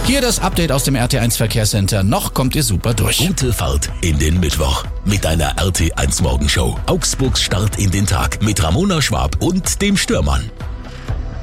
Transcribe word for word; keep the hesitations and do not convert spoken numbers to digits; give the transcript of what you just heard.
Hier das Update aus dem R T eins Verkehrscenter. Noch kommt ihr super durch. Gute Fahrt in den Mittwoch mit einer R T eins Morgenshow. Augsburgs Start in den Tag mit Ramona Schwab und dem Stürmann.